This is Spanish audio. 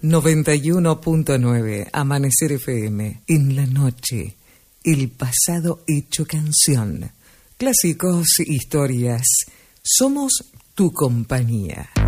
91.9 Amanecer FM. En la noche, el pasado hecho canción. Clásicos, historias. Somos tu compañía.